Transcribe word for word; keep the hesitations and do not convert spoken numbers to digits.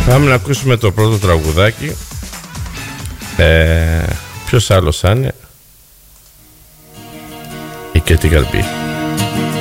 Πάμε να ακούσουμε το πρώτο τραγουδάκι. ε, Ποιος άλλος θα είναι? Η Κέτι Γαρμπή.